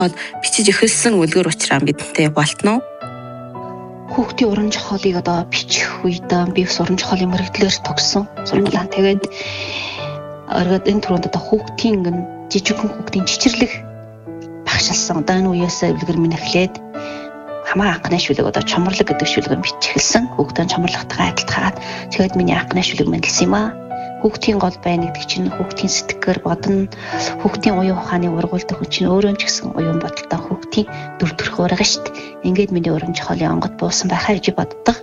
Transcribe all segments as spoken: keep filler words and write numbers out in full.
бичиж эхэлсэн үлгэр учраа бидэнтэй болтно. Хүүхдийн уран зохиолыг одоо бичих үед би бас уран зохиолын мэрэгдлэр төгссөн сургуулаа. Тэгээд оргод энэ түрүүнд одоо хүүхдийн ингэн жижигхэн хүүхдийн чичирлэг багшилсан. Одоо энэ үеэс үлгэр минь эхлээд хамаа анхны шүлэг одоо чомрлог гэдэг шүлэг бичих эхэлсэн. Хүүхдийн чомрлогтойгоо адилтгаад тэгээд миний анхны шүлэг минь гэлсэн юм аа. Хүүхдийн гол байна гэдэг чинь хүүхдийн сэтгэгэр бодно. Хүүхдийн уян ухааны ургуулдаг хүн чинь өөрөө ч гэсэн уян бодолтой хүүхдийн дүр төрх урага шүү дээ. Ингээд миний уран зохиолын онгод буусан байхаа гэж боддог.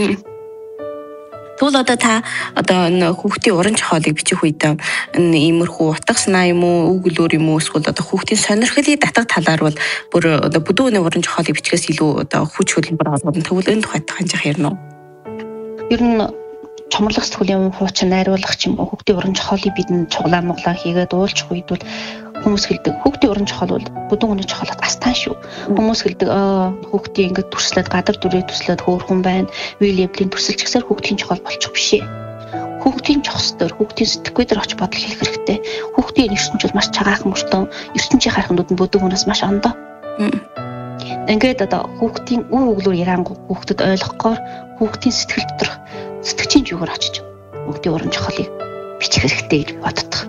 Тэгвэл одоо та одоо энэ хүүхдийн уран зохиолыг бичих үед энэ иймэрхүү утга санаа юм уу, үг гэлөр юм уу, эсвэл одоо хүүхдийн сонирхлын татга талаар бол бүр одоо бүдүүний уран зохиолыг бичгээс илүү одоо хүч хөдөлмөр олгоно. Тэгвэл энэ тухайд ханжих ярина уу? Ер нь чомрлох сэтгүүлийн хуучин найруулах ч юм уу хүүхдийн уран зохиолыг бидэнд чуглаа муглаа хийгээд уулзах үед бол хүмүүс хэлдэг хүүхдийн уран зохиол бол бүдүүн хүний зохиолот астан шүү. Хүмүүс хэлдэг аа хүүхдийн ингээд төрслөд гадар дүрээ төслөд хөөрхөн байна. Вильямлийн төсөлч гэсээр хүүхдийн зохиол болчих биш ээ. Хүүхдийн зохистой, хүүхдийн сэтгэхүй дээр очиж бодол хэлэх хэрэгтэй. Хүүхдийн ертөнцийн бол маш цагаахан мөртөө ертөнцийн харахнууд нь бүдүүн хүнээс маш ондоо. Ингээд одоо хүүхдийн үг өглөөр ярангу хүүхдэд ойлгохоор хүүхдийн сэтгэл доторх сэтгчийн жүгээр очиж хүүхдийн уран зохиолыг бичих хэрэгтэй гэж боддог.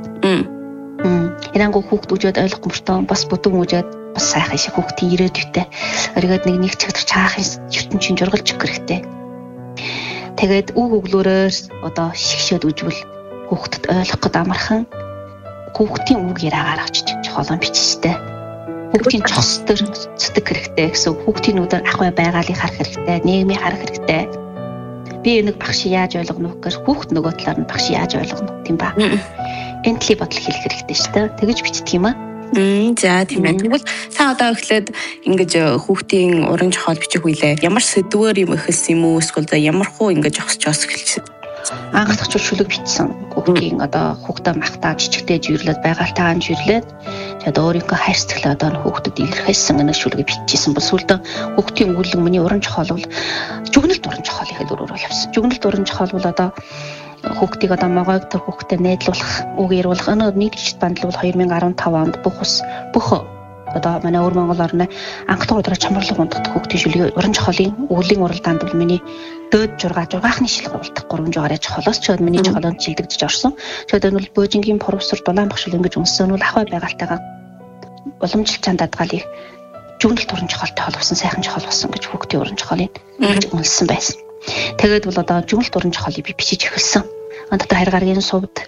Ярангу хүүхд үжээд ойлгох мөртөө бас бүдүүн үжээд бас сайхан шиг хүүхдийн ирээдүйтэй оргиод нэг нэг чигтэр чаахын ертөнцийн жургалж өгөх хэрэгтэй. Тэгээд үг өглөөрөө одоо шигшээд үжвэл хүүхдэд ойлгох гээд амархан хүүхдийн үг яраагаар очиж зохиолоо биччихтэй. Хүүхдийн цос төр сэтгэх хэрэгтэй гэсэн хүүхдийн нүдээр ах бай байгаалыг харах хэрэгтэй, нийгмийг харах хэрэгтэй. Би нэг багш яаж ойлгоно вэ гэхээр хүүхд нөгөө талаар нь багш яаж ойлгоно тийм ба. Энэ талын бодол хэлэх хэрэгтэй шүү дээ. Тэгэж бичдэг юм аа. Мм за тийм ээ. Тэгвэл та одоо эхлээд ингэж хүүхдийн уран зохиол бичих үелээ ямар сэдвээр юм эхэлсэн юм уу эсвэл ямар хуу ингэж зогсож бас эхэлсэн. Анх дахь шүлэг бичсэн. Хүүхдийн одоо хүүхдээ махтаа жижигтэй жирлээд байгальтайгаа жирлээд тэгээд өөрийнхөө хайр сэтгэлээ одоо хүүхдэд илэрхийлсэн нэг шүлэг бичижсэн бол сүүлдээ хүүхдийн өгүүлэг миний уран зохиол бол жүгнэлт уран зохиол ихэд өөрөөр явсан. Жүгнэлт уран зохиол бол одоо хүүхдийг одоо могойг төр хүүхдэд найдлуулах, үг яриулах энэ нийтлэгчд бандл бол две тысячи десять онд бүх ус бүх одоо манай өвөр Монгол орны анх удаа чамарлаг ундад хүүхдийн шүлгийн уран зохиолын өвлийн уралдаанд бол миний дөөд жургаа жургаахны шил гурвалдах гурван жугаараа зохиолоос ч миний зохиолонд шилдэгдэж орсон. Тэгээд энэ бол Бөөжингийн профессор Дулаан багш ингэж үнсэн нь бол ахвай байгальтайгаа уламжлалт чандадгалыг жүгнэлт уран зохиолтой холбосон сайхан зохиол болсон гэж хүүхдийн уран зохиолыг гэж үнэлсэн байсан. Тэгээд бол одоо жүгнэлт уран зохиолыг би бичиж эхэлсэн. Антата хайр гаргийн сувд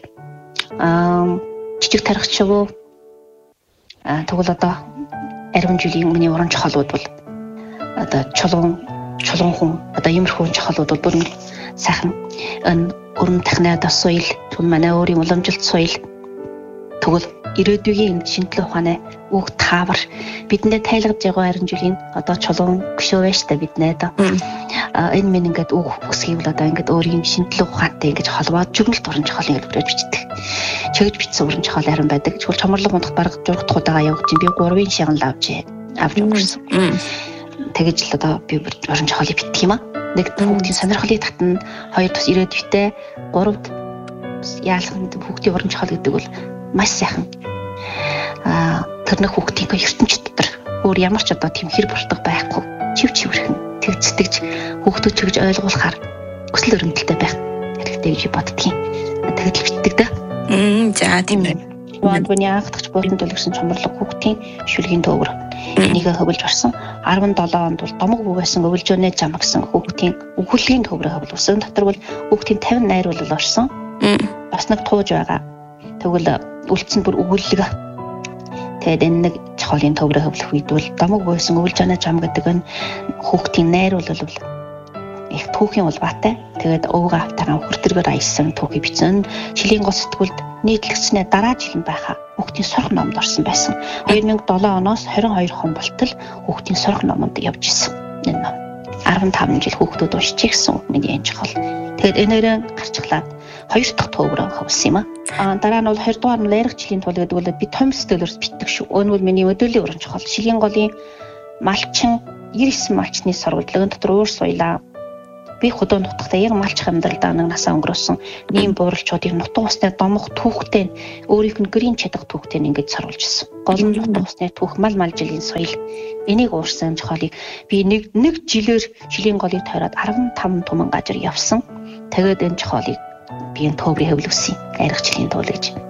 аа жижиг тархич шувуу аа тэгвэл одоо ариун жилийн миний уран зохиолууд бол одоо чулуун чулуун хүн одоо иймэрхүү зохиолууд бол бүр сайхан энэ өрөм технад соёл түн манай өөрийн уламжилт соёл тэгвэл ирээдүйн шинжлэх ухааны үг таавар бидэндээ тайлгаж байгаа ариун жилийн одоо чулуун гişөө байж та биднээ одоо энэ минь ингээд үг үсгийг л одоо ингээд өөрийн шинжлэх ухаантай ингэж холбоод жүгнэлт уран зохиолын хэлбэрээр бичдэг. Чигж бичсэн уран зохиол харин байдаг. Тэгвэл чамарлаг ундах бараг зургат худаага явж чинь би гурвын шагнал авч авч өнгөрсөн. Тэгэж л одоо би уран зохиолыг битгий юм аа. Нэг хүүхдийн сонирхлыг татна, хоёр бас ирээдүйтэй, гуравд яалхан хүүхдийн уран зохиол гэдэг бол маш сайхан. Аа тэр нэг хүүхдийн ертөнцийн дотор өөр ямар ч одоо тийм хэр буртаг байхгүй. Чив чивэрхэн тэгцдэгж хүүхдүүд ч гэж ойлгуулахаар өсөл өрөмтөлтэй байх хэрэгтэй гэж боддгийн. Тэгэл битдэг дээ. Мм за тийм ээ. Ванбуны анхдагч болон төлөвсөн чамарлаг хүүхдийн шүлгийн төвөр энийгээ хөвлөж орсон. десет seven онд бол домог бүгэсэн өвлжөөнэ зам гэсэн хүүхдийн өгүүлгийн төврөө хөвлөсөн. Дотор бол хүүхдийн fifty найруулал орсон. Бас нэг тууж байгаа. Тэгвэл үлдсэн бүр өгүүлэг. Тэгээд энэ нэг зохиолын төврөө хөвлөх үед бол домог бүгэсэн өвлжөөнэ зам гэдэг нь хүүхдийн найруулал бол их түүхийн улбаатай. Тэгээд өвгөө автараа хүртэргээр аялсан түүхий бичсэн. Шилийн гол сэтгүүлд нийтлэгчнээ дараа жилэн байхаа хүүхдийн сурах номд орсон байсан. two thousand seven оноос twenty-two хон болтол хүүхдийн сурах номонд явж исэн. Энэ ном fifteen жил хүүхдүүд уншиж гисэн миний энэ зохиол. Тэгээд энээрээ гарчглаад хоёр дахь төврөө хөвсөн юм аа. Дараа нь бол twenty дугаар нь лайрах жилийн тул гэдэг бол би том стеллерс битдэг шүү. Өн бол миний өдөөлийн уран зохиол. Шилийн голын малчин ninety nine малчны сургуулийн дотор өөр соёлаа би хөдөө нутагтаа яг малчих амьдралдаа нэг насаа өнгөрөөсөн нэм бууралчуудыг нутаг усны домох түүхтэй өөрийнх нь гэрийн чадах түүхтэй ингэж саруулж ирсэн. Гол нь нутаг усны түүх мал мал жилийн соёл энийг уурсан чухалыг би нэг нэг жилээр шилийн голыг тойроод арван таван түмэн газар явсан. Тэгээд энэ чухалыг би энэ төврийн хөвлөсөн. Арих жилийн туул гэж.